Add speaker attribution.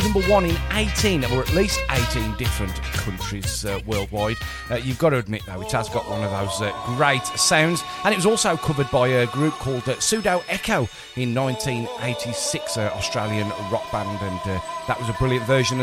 Speaker 1: number one in 18, or at least 18 different countries worldwide. You've got to admit, though, it has got one of those great sounds, and it was also covered by a group called Pseudo Echo in 1986, Australian rock band, and that was a brilliant version